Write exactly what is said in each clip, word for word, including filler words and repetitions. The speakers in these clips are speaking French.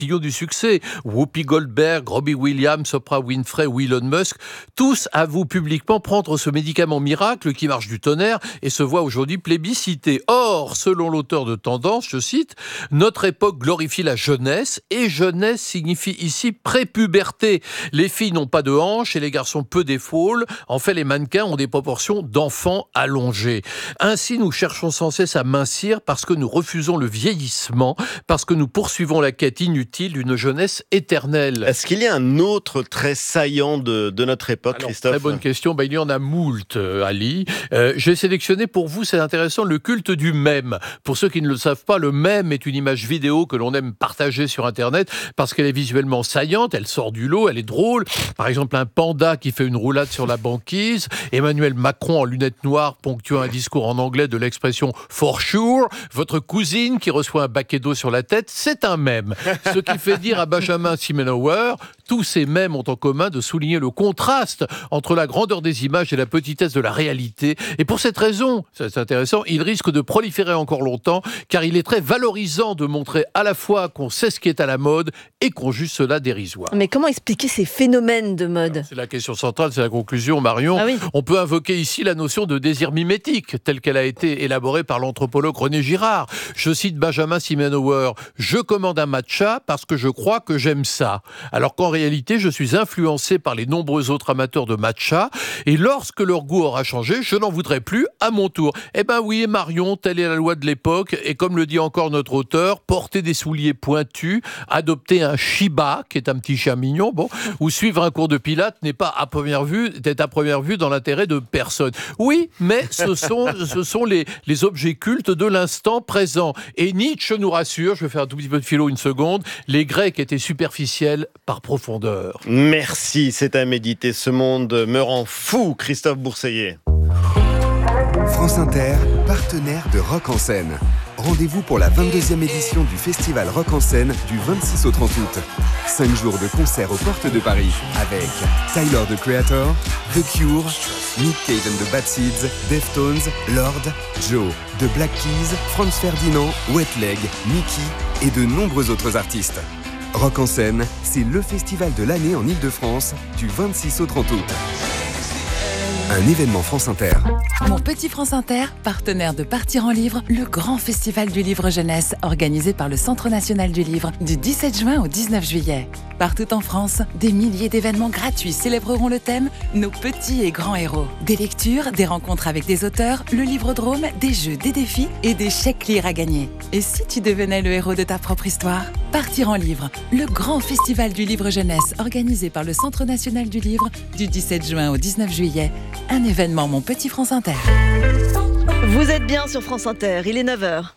échantillon du succès. Whoopi Goldberg, Robbie Williams, Oprah Winfrey ou Elon Musk, tous avouent publiquement prendre ce médicament miracle qui marche du tonnerre et se voit aujourd'hui plébiscité. Or, selon l'auteur de Tendance, je cite, « Notre époque glorifie la jeunesse et jeunesse signifie ici prépuberté. Les filles n'ont pas de hanches et les garçons peu d'épaules. En fait, les mannequins ont des proportions d'enfants allongées. Ainsi, nous cherchons sans cesse à mincir parce que nous refusons le vieillissement, parce que nous poursuivons la quête inutile d'une jeunesse éternelle. » Est-ce qu'il y a un autre trait saillant de, de notre époque, Alors, Christophe ? Très bonne question. Ben, il y en a moult, euh, Ali. Euh, j'ai sélectionné pour vous, c'est intéressant, le culte du mème. Pour ceux qui ne le savent pas, le mème est une image vidéo que l'on aime partager sur Internet parce qu'elle est visuellement saillante, elle sort du lot, elle est drôle. Par exemple, un panda qui fait une roulade sur la banquise, Emmanuel Macron en lunettes noires ponctuant un discours en anglais de l'expression « for sure », votre cousine qui reçoit un baquet d'eau sur la tête, c'est un mème. Ce qui fait dire à Benjamin Simenauer, tous ces mèmes ont en commun de souligner le contraste entre la grandeur des images et la petitesse de la réalité. Et pour cette raison, c'est intéressant, il risque de proliférer encore longtemps, car il est très valorisant de montrer à la fois qu'on sait ce qui est à la mode et qu'on juge cela dérisoire. Mais comment expliquer ces phénomènes de mode ? Alors, c'est la question centrale, c'est la conclusion, Marion. Ah oui. On peut invoquer ici la notion de désir mimétique, telle qu'elle a été élaborée par l'anthropologue René Girard. Je cite Benjamin Simenauer, « Je commande un matcha parce que je crois que j'aime ça. » Alors qu'en réalité, je suis influencé par les nombreux autres amateurs de matcha, et lorsque leur goût aura changé, je n'en voudrais plus à mon tour. Eh ben oui, Marion, telle est la loi de l'époque, et comme le dit encore notre auteur, porter des souliers pointus, adopter un Shiba, qui est un petit chien mignon, bon, ou suivre un cours de pilates n'est pas à première vue, n'est à première vue dans l'intérêt de personne. Oui, mais ce sont, ce sont les, les objets cultes de l'instant présent. Et Nietzsche nous rassure, je vais faire un tout petit peu de philo une seconde, les Grecs étaient superficiels par profondeur. Merci, c'est à méditer. Ce monde me rend fou, Christophe Bourseiller. France Inter, partenaire de Rock en Scène. Rendez-vous pour la vingt-deuxième édition du Festival Rock en Scène du vingt-six au trente août. Cinq jours de concerts aux portes de Paris avec Tyler, the Creator, The Cure, Nick Cave and the Bad Seeds, Deftones, Lord, Joe, The Black Keys, Franz Ferdinand, Wet Leg, Mickey et de nombreux autres artistes. Rock en Scène, c'est le festival de l'année en Ile-de-France du vingt-six au trente août. Un événement France Inter. Mon petit France Inter, partenaire de Partir en Livre, le grand festival du livre jeunesse organisé par le Centre national du livre du dix-sept juin au dix-neuf juillet. Partout en France, des milliers d'événements gratuits célébreront le thème « Nos petits et grands héros ». Des lectures, des rencontres avec des auteurs, le livrodrome, des jeux, des défis et des chèques lire à gagner. Et si tu devenais le héros de ta propre histoire ? Partir en Livre, le grand festival du livre jeunesse organisé par le Centre national du livre du dix-sept juin au dix-neuf juillet. Un événement Mon Petit France Inter. Vous êtes bien sur France Inter, il est neuf heures.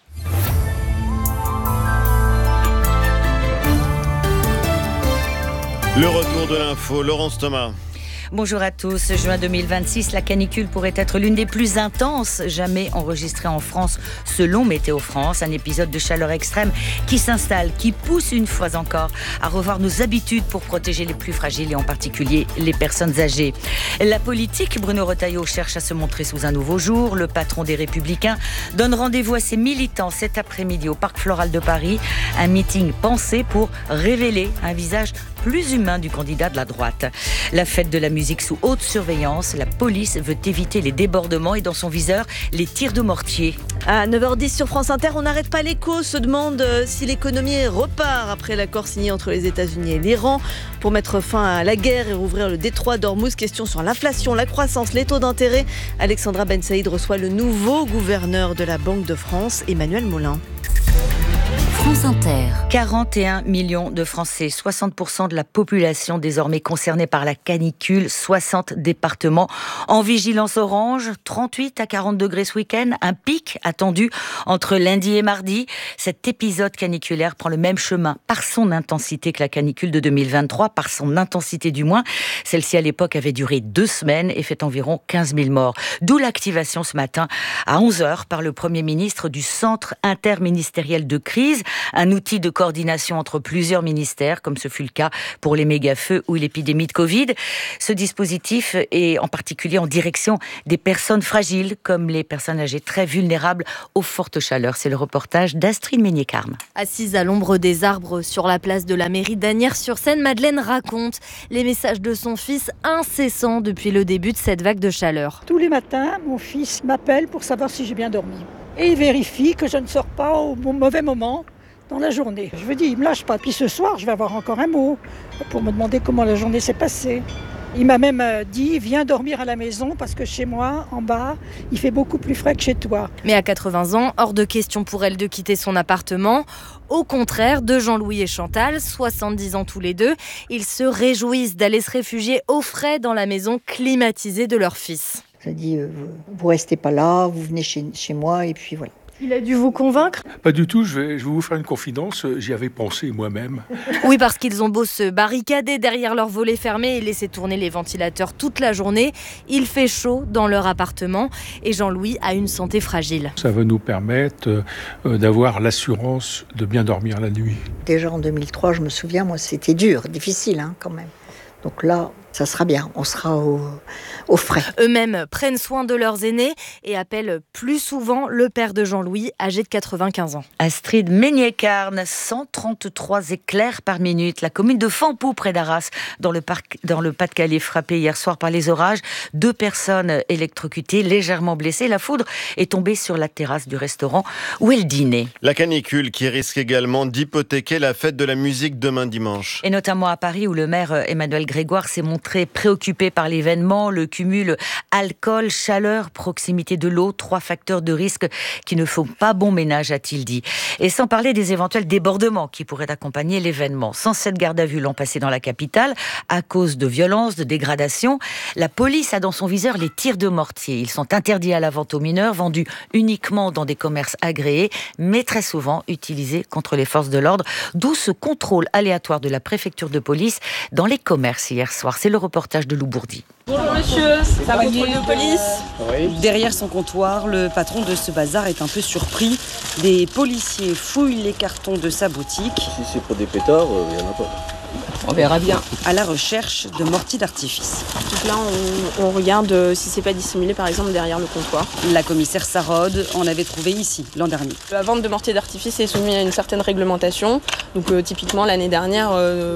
Le retour de l'info, Laurence Thomas. Bonjour à tous. Juin deux mille vingt-six, la canicule pourrait être l'une des plus intenses jamais enregistrées en France, selon Météo France. Un épisode de chaleur extrême qui s'installe, qui pousse une fois encore à revoir nos habitudes pour protéger les plus fragiles et en particulier les personnes âgées. La politique, Bruno Retailleau cherche à se montrer sous un nouveau jour. Le patron des Républicains donne rendez-vous à ses militants cet après-midi au Parc Floral de Paris. Un meeting pensé pour révéler un visage plus humain du candidat de la droite. La fête de la musique sous haute surveillance, la police veut éviter les débordements et dans son viseur, les tirs de mortier. À neuf heures dix sur France Inter, on n'arrête pas l'écho, se demande si l'économie repart après l'accord signé entre les États-Unis et l'Iran. Pour mettre fin à la guerre et rouvrir le détroit d'Ormuz, question sur l'inflation, la croissance, les taux d'intérêt. Alexandra Ben Saïd reçoit le nouveau gouverneur de la Banque de France, Emmanuel Moulin. France Inter. quarante et un millions de Français, soixante pour cent de la population désormais concernée par la canicule, soixante départements en vigilance orange, trente-huit à quarante degrés ce week-end, un pic attendu entre lundi et mardi. Cet épisode caniculaire prend le même chemin par son intensité que la canicule de deux mille vingt-trois, par son intensité du moins. Celle-ci à l'époque avait duré deux semaines et fait environ quinze mille morts. D'où l'activation ce matin à onze heures par le Premier ministre du Centre interministériel de crise. Un outil de coordination entre plusieurs ministères, comme ce fut le cas pour les méga-feux ou l'épidémie de Covid. Ce dispositif est en particulier en direction des personnes fragiles, comme les personnes âgées très vulnérables aux fortes chaleurs. C'est le reportage d'Astrid Meignet-Carme. Assise à l'ombre des arbres sur la place de la mairie d'Asnières-sur-Seine, Madeleine raconte les messages de son fils incessants depuis le début de cette vague de chaleur. Tous les matins, mon fils m'appelle pour savoir si j'ai bien dormi. Et il vérifie que je ne sors pas au mauvais moment dans la journée. Je lui dis, il ne me lâche pas. Puis ce soir, je vais avoir encore un mot pour me demander comment la journée s'est passée. Il m'a même dit, viens dormir à la maison parce que chez moi, en bas, il fait beaucoup plus frais que chez toi. Mais à quatre-vingts ans, hors de question pour elle de quitter son appartement. Au contraire de Jean-Louis et Chantal, soixante-dix ans tous les deux, ils se réjouissent d'aller se réfugier au frais dans la maison climatisée de leur fils. Je dis, euh, vous restez pas là, vous venez chez, chez moi et puis voilà. Il a dû vous convaincre ? Pas du tout, je vais, je vais vous faire une confidence, j'y avais pensé moi-même. Oui, parce qu'ils ont beau se barricader derrière leur volet fermé et laisser tourner les ventilateurs toute la journée, il fait chaud dans leur appartement et Jean-Louis a une santé fragile. Ça va nous permettre euh, d'avoir l'assurance de bien dormir la nuit. Déjà en deux mille trois, je me souviens, moi c'était dur, difficile hein, quand même. Donc là, ça sera bien, on sera au, au frais. Eux-mêmes prennent soin de leurs aînés et appellent plus souvent le père de Jean-Louis, âgé de quatre-vingt-quinze ans. Astrid Meignet-Carme, cent trente-trois éclairs par minute. La commune de Fampou, près d'Arras, dans le, parc, dans le Pas-de-Calais, frappée hier soir par les orages. Deux personnes électrocutées, légèrement blessées. La foudre est tombée sur la terrasse du restaurant où elle dînait. La canicule qui risque également d'hypothéquer la fête de la musique demain dimanche. Et notamment à Paris, où le maire Emmanuel Grégoire s'est montré très préoccupé par l'événement, le cumul alcool, chaleur, proximité de l'eau, trois facteurs de risque qui ne font pas bon ménage, a-t-il dit. Et sans parler des éventuels débordements qui pourraient accompagner l'événement. cent sept gardes à vue l'an passé dans la capitale à cause de violences, de dégradations. La police a dans son viseur les tirs de mortier. Ils sont interdits à la vente aux mineurs, vendus uniquement dans des commerces agréés, mais très souvent utilisés contre les forces de l'ordre. D'où ce contrôle aléatoire de la préfecture de police dans les commerces hier soir. C'est le reportage de Lou Bourdi. Bonjour monsieur, ça va, contrôle de police ? Oui. Derrière son comptoir, le patron de ce bazar est un peu surpris. Des policiers fouillent les cartons de sa boutique. Si c'est pour des pétards, il euh, n'y en a pas. On verra bien. À la recherche de mortiers d'artifice. Donc là, on, on regarde si c'est pas dissimulé, par exemple, derrière le comptoir. La commissaire Sarode en avait trouvé ici, l'an dernier. La vente de mortiers d'artifice est soumise à une certaine réglementation. Donc euh, typiquement, l'année dernière,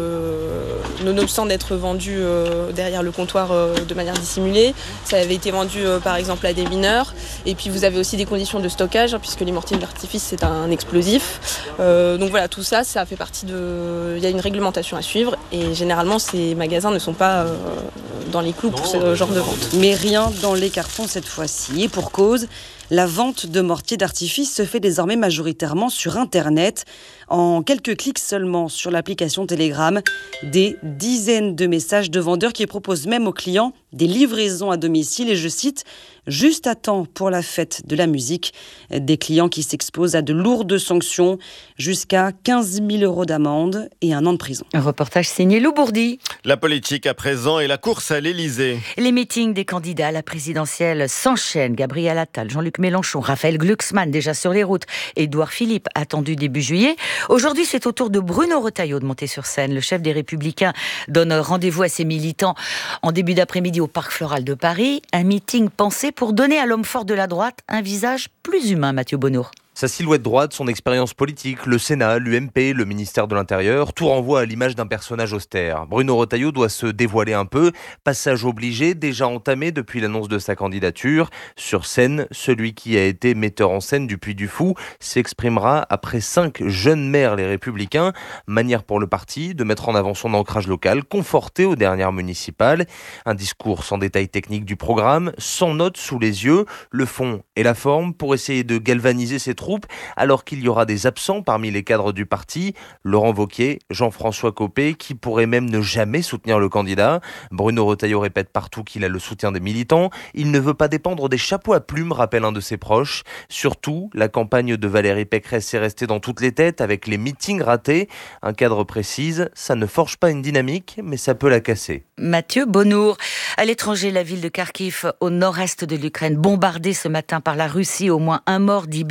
euh, nonobstant d'être vendu euh, derrière le comptoir euh, de manière dissimulée, ça avait été vendu, euh, par exemple, à des mineurs. Et puis, vous avez aussi des conditions de stockage, hein, puisque les mortiers d'artifice, c'est un explosif. Euh, donc voilà, tout ça, ça fait partie de... Il y a une réglementation à suivre. Et généralement, ces magasins ne sont pas euh, dans les clous pour ce genre de vente. Mais rien dans les cartons cette fois-ci. Et pour cause, la vente de mortiers d'artifice se fait désormais majoritairement sur Internet. En quelques clics seulement sur l'application Telegram, des dizaines de messages de vendeurs qui proposent même aux clients des livraisons à domicile. Et je cite, juste à temps pour la fête de la musique. Des clients qui s'exposent à de lourdes sanctions, jusqu'à quinze mille euros d'amende et un an de prison. Un reportage signé Lou Bourdi. La politique à présent et la course à l'Élysée. Les meetings des candidats à la présidentielle s'enchaînent. Gabriel Attal, Jean-Luc Mélenchon, Raphaël Glucksmann déjà sur les routes, Édouard Philippe attendu début juillet. Aujourd'hui, c'est au tour de Bruno Retailleau de monter sur scène. Le chef des Républicains donne rendez-vous à ses militants en début d'après-midi au Parc Floral de Paris. Un meeting pensé pour donner à l'homme fort de la droite un visage plus humain, Mathieu Bonnour. Sa silhouette droite, son expérience politique, le Sénat, l'U M P, le ministère de l'Intérieur, tout renvoie à l'image d'un personnage austère. Bruno Retailleau doit se dévoiler un peu, passage obligé, déjà entamé depuis l'annonce de sa candidature. Sur scène, celui qui a été metteur en scène du Puy du Fou s'exprimera après cinq jeunes maires les Républicains. Manière pour le parti de mettre en avant son ancrage local, conforté aux dernières municipales. Un discours sans détails techniques du programme, sans notes sous les yeux, le fond et la forme pour essayer de galvaniser ses troupes, alors qu'il y aura des absents parmi les cadres du parti, Laurent Wauquiez, Jean-François Copé, qui pourraient même ne jamais soutenir le candidat. Bruno Retailleau répète partout qu'il a le soutien des militants. Il ne veut pas dépendre des chapeaux à plumes, rappelle un de ses proches. Surtout, la campagne de Valérie Pécresse est restée dans toutes les têtes avec les meetings ratés. Un cadre précise, ça ne forge pas une dynamique, mais ça peut la casser. Mathieu Bonnour. À l'étranger, la ville de Kharkiv, au nord-est de l'Ukraine, bombardée ce matin par la Russie. Au moins un mort, dix blessés selon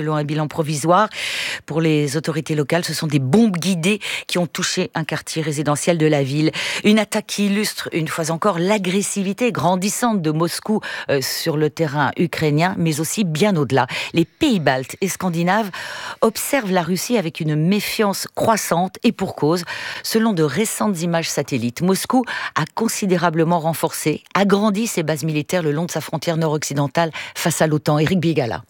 selon un bilan provisoire. Pour les autorités locales, ce sont des bombes guidées qui ont touché un quartier résidentiel de la ville. Une attaque qui illustre une fois encore l'agressivité grandissante de Moscou euh, sur le terrain ukrainien, mais aussi bien au-delà. Les pays baltes et scandinaves observent la Russie avec une méfiance croissante et pour cause. Selon de récentes images satellites, Moscou a considérablement renforcé, agrandi ses bases militaires le long de sa frontière nord-occidentale face à l'OTAN. Éric Bigala.